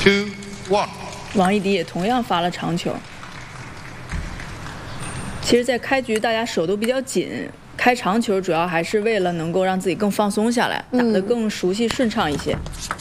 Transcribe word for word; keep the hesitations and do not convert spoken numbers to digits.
two, one。 王艺迪也同样发了长球。其实，在开局大家手都比较紧，开长球主要还是为了能够让自己更放松下来，打得更熟悉顺畅一些。嗯